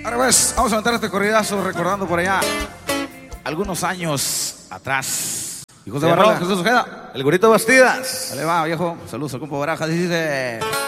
Ahora pues, vamos a meter este corridazo recordando por allá algunos años atrás. Hijos de Barrola, Jesús Ojeda. El Gurito Bastidas. Dale va, viejo. Saludos al compa Barajas. Dice...